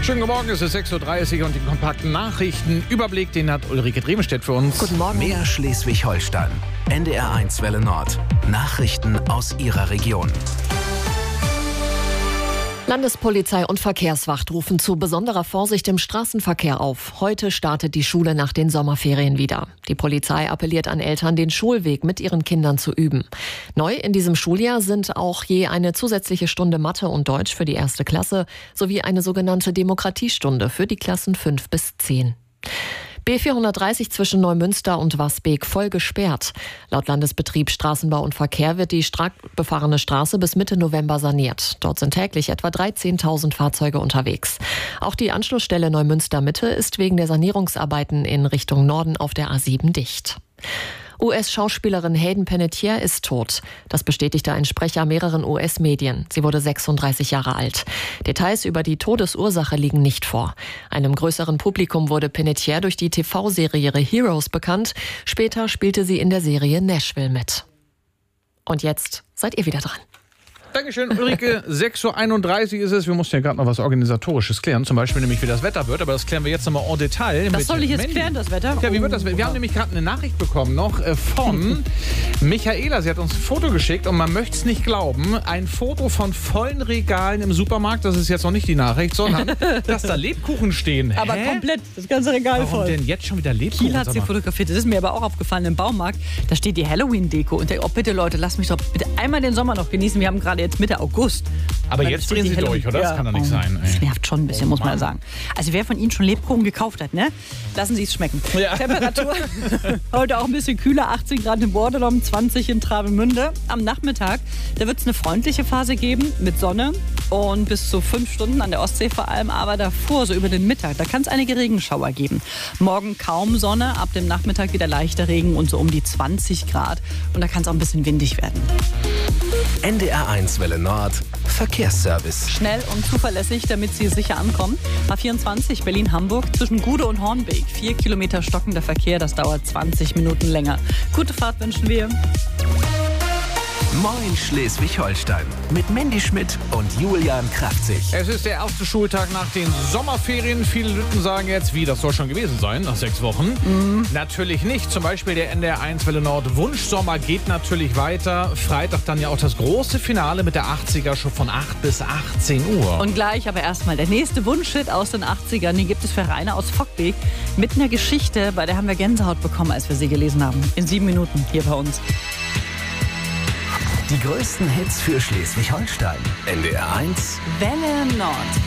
Schönen guten Morgen, es ist 6.30 Uhr und den kompakten Nachrichtenüberblick, den hat Ulrike Drehmstedt für uns. Guten Morgen. Mehr Schleswig-Holstein. NDR1 Welle Nord. Nachrichten aus Ihrer Region. Landespolizei und Verkehrswacht rufen zu besonderer Vorsicht im Straßenverkehr auf. Heute startet die Schule nach den Sommerferien wieder. Die Polizei appelliert an Eltern, den Schulweg mit ihren Kindern zu üben. Neu in diesem Schuljahr sind auch je eine zusätzliche Stunde Mathe und Deutsch für die 1. Klasse sowie eine sogenannte Demokratiestunde für die Klassen 5 bis 10. B430 zwischen Neumünster und Wasbeek voll gesperrt. Laut Landesbetrieb Straßenbau und Verkehr wird die stark befahrene Straße bis Mitte November saniert. Dort sind täglich etwa 13.000 Fahrzeuge unterwegs. Auch die Anschlussstelle Neumünster Mitte ist wegen der Sanierungsarbeiten in Richtung Norden auf der A7 dicht. US-Schauspielerin Hayden Panettiere ist tot. Das bestätigte ein Sprecher mehreren US-Medien. Sie wurde 36 Jahre alt. Details über die Todesursache liegen nicht vor. Einem größeren Publikum wurde Panettiere durch die TV-Serie Heroes bekannt. Später spielte sie in der Serie Nashville mit. Und jetzt seid ihr wieder dran. Dankeschön, Ulrike. 6.31 Uhr ist es. Wir mussten ja gerade noch was Organisatorisches klären. Zum Beispiel nämlich, wie das Wetter wird. Aber das klären wir jetzt nochmal en Detail. Das soll ich jetzt klären, das Wetter? Ja, wie wird das Wetter? Wir haben nämlich gerade eine Nachricht bekommen noch von Michaela. Sie hat uns ein Foto geschickt und man möchte es nicht glauben. Ein Foto von vollen Regalen im Supermarkt. Das ist jetzt noch nicht die Nachricht, sondern dass da Lebkuchen stehen. Aber komplett, das ganze Regal Warum voll. denn jetzt schon wieder Lebkuchen? Kiel hat sie fotografiert. Das ist mir aber auch aufgefallen im Baumarkt. Da steht die Halloween-Deko. Und oh bitte Leute, lasst mich doch bitte einmal den Sommer noch genießen. Wir haben gerade jetzt Mitte August. Aber jetzt drehen sie durch, oder? Das kann doch nicht sein. Das nervt schon ein bisschen, muss man sagen. Also wer von Ihnen schon Lebkuchen gekauft hat, ne? Lassen Sie es schmecken. Ja. Temperatur heute auch ein bisschen kühler, 18 Grad in Bordelom, 20 in Travemünde. Am Nachmittag, da wird es eine freundliche Phase geben mit Sonne und bis zu 5 Stunden an der Ostsee vor allem. Aber davor, so über den Mittag, da kann es einige Regenschauer geben. Morgen kaum Sonne, ab dem Nachmittag wieder leichter Regen und so um die 20 Grad. Und da kann es auch ein bisschen windig werden. NDR1 Welle Nord. Verkehrsservice. Schnell und zuverlässig, damit Sie sicher ankommen. A24 Berlin-Hamburg zwischen Gude und Hornbeek. 4 Kilometer stockender Verkehr, das dauert 20 Minuten länger. Gute Fahrt wünschen wir. Moin Schleswig-Holstein. Mit Mandy Schmidt und Julian Kraftzig. Es ist der erste Schultag nach den Sommerferien. Viele Lütten sagen jetzt, wie, das soll schon gewesen sein, nach 6 Wochen. Natürlich nicht. Zum Beispiel der NDR1 Welle Nord Wunschsommer geht natürlich weiter. Freitag dann ja auch das große Finale mit der 80er-Show von 8 bis 18 Uhr. Und gleich aber erstmal der nächste Wunschhit aus den 80ern. Den gibt es für Rainer aus Vockbeek mit einer Geschichte, bei der haben wir Gänsehaut bekommen, als wir sie gelesen haben. In 7 Minuten hier bei uns. Die größten Hits für Schleswig-Holstein. NDR1 Welle Nord.